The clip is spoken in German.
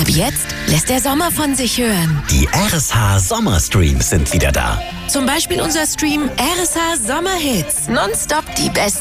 Ab jetzt lässt der Sommer von sich hören. Die RSH Sommerstreams sind wieder da. Zum Beispiel unser Stream RSH Sommerhits. Nonstop die besten